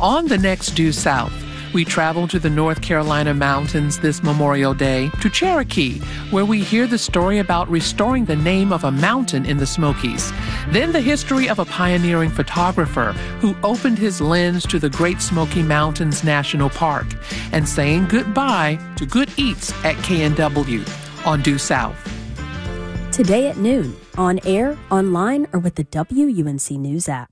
On the next Due South, we travel to the North Carolina mountains this Memorial Day to Cherokee, where we hear the story about restoring the name of a mountain in the Smokies. Then the history of a pioneering photographer who opened his lens to the Great Smoky Mountains National Park and saying goodbye to good eats at K&W on Due South. Today at noon, on air, online, or with the WUNC News app.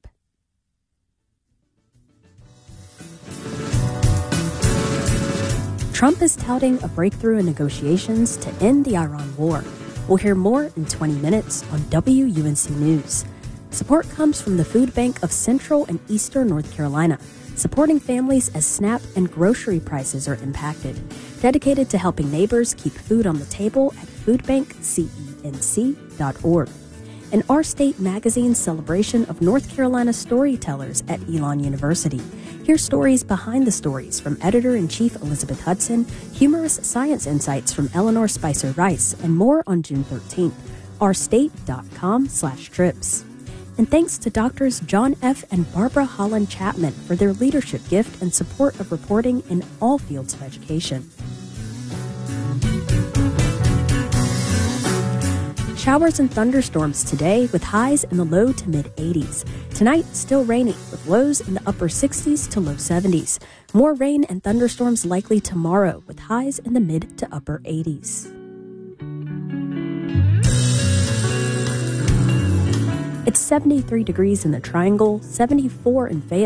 Trump is touting a breakthrough in negotiations to end the Iran war. We'll hear more in 20 minutes on WUNC News. Support comes from the Food Bank of Central and Eastern North Carolina, supporting families as SNAP and grocery prices are impacted. Dedicated to helping neighbors keep food on the table at foodbankcenc.org. An Our State Magazine celebration of North Carolina storytellers at Elon University. Hear stories behind the stories from Editor-in-Chief Elizabeth Hudson, humorous science insights from Eleanor Spicer Rice, and more on June 13th. ourstate.com/trips. And thanks to Doctors John F. and Barbara Holland Chapman for their leadership gift and support of reporting in all fields of education. Showers and thunderstorms today with highs in the low to mid-80s. Tonight, still rainy with lows in the upper 60s to low 70s. More rain and thunderstorms likely tomorrow with highs in the mid to upper 80s. It's 73 degrees in the Triangle, 74 in Fayetteville.